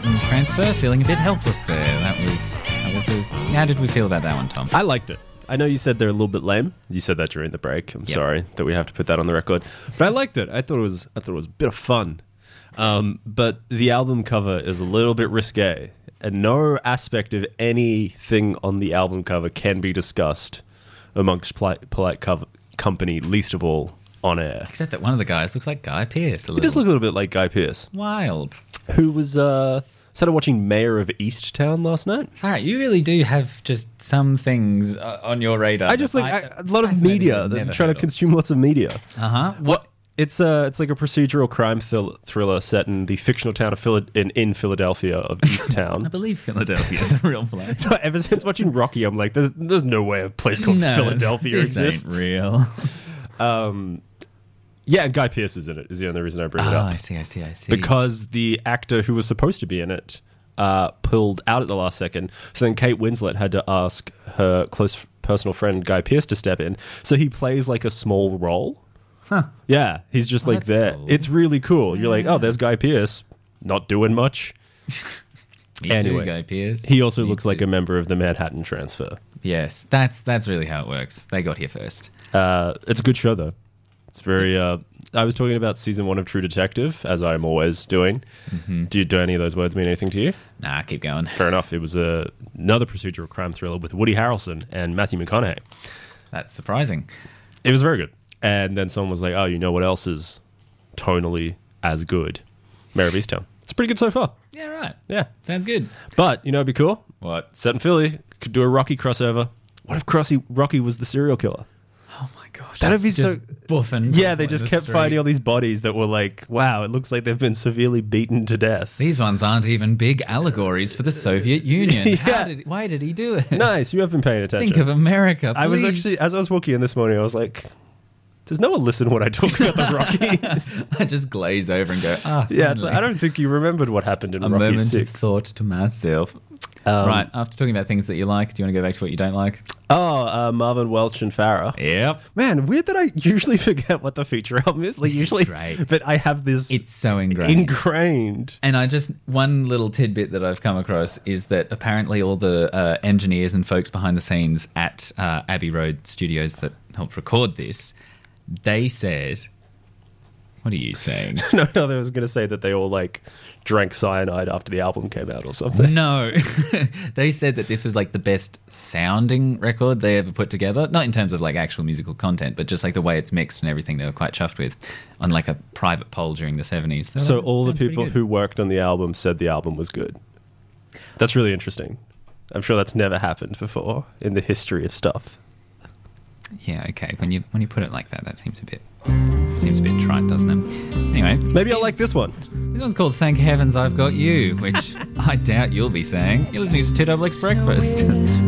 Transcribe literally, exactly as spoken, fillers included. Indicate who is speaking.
Speaker 1: Manhattan Transfer, feeling a bit helpless there. That was, that was a... How did we feel about that one, Tom?
Speaker 2: I liked it. I know you said they're a little bit lame. You said that during the break. I'm
Speaker 1: Yep.
Speaker 2: sorry that we have to put that on the record. But I liked it. I thought it was I thought it was a bit of fun. Um, but the album cover is a little bit risque. And no aspect of anything on the album cover can be discussed amongst polite, polite cover, company, least of all on air.
Speaker 1: Except that one of the guys looks like Guy Pearce. A
Speaker 2: He does look a little bit like Guy Pearce.
Speaker 1: Wild.
Speaker 2: Who was... Uh, started watching Mayor of Easttown last night.
Speaker 1: All right, you really do have just some things uh, on your radar.
Speaker 2: I just like I, a lot of media. They're trying to consume lots of media.
Speaker 1: Uh-huh. What?
Speaker 2: It's a it's like a procedural crime thriller, thriller set in the fictional town of Phila- in, in Philadelphia of Easttown.
Speaker 1: I believe Philadelphia is a real place.
Speaker 2: No, ever since watching Rocky, I'm like, there's there's no way a place called
Speaker 1: No,
Speaker 2: Philadelphia
Speaker 1: this
Speaker 2: exists.
Speaker 1: Ain't real.
Speaker 2: Um, yeah, and Guy Pearce is in it. Is the only reason I bring
Speaker 1: Oh,
Speaker 2: it up.
Speaker 1: I see, I see, I see.
Speaker 2: Because the actor who was supposed to be in it uh, pulled out at the last second. So then Kate Winslet had to ask her close personal friend Guy Pearce to step in. So he plays like a small role.
Speaker 1: Huh.
Speaker 2: Yeah, he's just
Speaker 1: Oh,
Speaker 2: like
Speaker 1: that's
Speaker 2: there.
Speaker 1: cool.
Speaker 2: It's really cool. You're like,
Speaker 1: Yeah.
Speaker 2: oh, there's Guy Pearce, not doing much.
Speaker 1: Me
Speaker 2: Anyway,
Speaker 1: too, Guy Pearce.
Speaker 2: He also
Speaker 1: Me
Speaker 2: looks like
Speaker 1: too.
Speaker 2: a member of the Manhattan Transfer.
Speaker 1: Yes, that's that's really how it works. They got here first.
Speaker 2: Uh, it's a good show, though. It's very... Uh, I was talking about season one of True Detective, as I'm always doing.
Speaker 1: Mm-hmm.
Speaker 2: Do, do any of those words mean anything to you?
Speaker 1: Nah, keep going.
Speaker 2: Fair enough. It was a, another procedural crime thriller with Woody Harrelson and Matthew McConaughey.
Speaker 1: That's surprising.
Speaker 2: It was very good. And then someone was like, oh, you know what else is tonally as good? Mayor of Easttown. It's pretty good so far.
Speaker 1: Yeah, right.
Speaker 2: Yeah.
Speaker 1: Sounds good.
Speaker 2: But, you know, it'd be cool.
Speaker 1: What?
Speaker 2: Set in Philly. Could do a Rocky crossover. What if Rocky, Rocky was the serial killer?
Speaker 1: Oh my gosh.
Speaker 2: That'd be
Speaker 1: Just
Speaker 2: so...
Speaker 1: buffing.
Speaker 2: Yeah, they
Speaker 1: people
Speaker 2: just
Speaker 1: in the
Speaker 2: kept
Speaker 1: street.
Speaker 2: finding all these bodies that were like, wow, it looks like they've been severely beaten to death.
Speaker 1: These ones aren't even big allegories for the Soviet Union.
Speaker 2: Yeah.
Speaker 1: How did, why did he do it?
Speaker 2: Nice, you have been paying attention.
Speaker 1: Think of America, please.
Speaker 2: I was actually, as I was walking in this morning, I was like, does no one listen when I talk about the Rockies?
Speaker 1: I just glaze over and go, ah,
Speaker 2: Yeah, it's
Speaker 1: finally.
Speaker 2: like, I don't think you remembered what happened in
Speaker 1: A
Speaker 2: Rocky
Speaker 1: moment
Speaker 2: six.
Speaker 1: of thought to myself.
Speaker 2: Um,
Speaker 1: right, after talking about things that you like, do you want to go back to what you don't like?
Speaker 2: Oh, uh, Marvin Welch and Farrah.
Speaker 1: Yep.
Speaker 2: Man, weird that I usually forget what the feature album is. Like
Speaker 1: This is
Speaker 2: usually,
Speaker 1: great.
Speaker 2: but I have this
Speaker 1: It's so ingrained.
Speaker 2: ingrained.
Speaker 1: And I just, one little tidbit that I've come across is that apparently all the uh, engineers and folks behind the scenes at uh, Abbey Road Studios that helped record this, they said, what are you saying?
Speaker 2: No, no, I was going to say that they all like drank cyanide after the album came out or something.
Speaker 1: No. They said that this was like the best sounding record they ever put together. Not in terms of like actual musical content, but just like the way it's mixed and everything they were quite chuffed with on like a private poll during the seventies. They were
Speaker 2: So
Speaker 1: like,
Speaker 2: all the
Speaker 1: "Sounds pretty
Speaker 2: people
Speaker 1: good."
Speaker 2: who worked on the album said the album was good. That's really interesting. I'm sure that's never happened before in the history of stuff.
Speaker 1: Yeah, okay. When you when you put it like that, that seems a bit seems a bit trite, doesn't it? Anyway,
Speaker 2: Maybe I'll like this one.
Speaker 1: this one's called "Thank Heavens I've Got You," which I doubt you'll be saying. You're listening to Two Double X Breakfast.